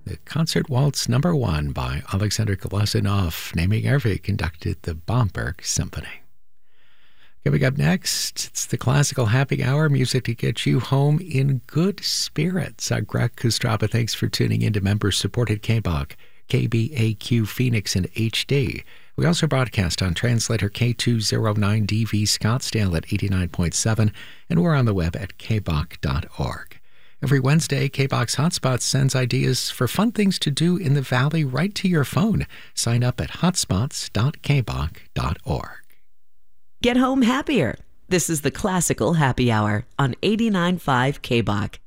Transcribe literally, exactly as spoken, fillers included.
The Concert Waltz Number One by Alexander Glazunov, naming Hervé conducted the Bamberg Symphony. Coming up next, it's the Classical Happy Hour, music to get you home in good spirits. I'm Greg Kostraba. Thanks for tuning in to member-supported K B O C, K B A Q Phoenix in H D. We also broadcast on translator K two oh nine D V Scottsdale at eighty-nine point seven, and we're on the web at k b o c dot org. Every Wednesday, K B O X Hotspots sends ideas for fun things to do in the Valley right to your phone. Sign up at hotspots dot k b o c dot org. Get home happier. This is the Classical Happy Hour on eighty-nine point five K B O C.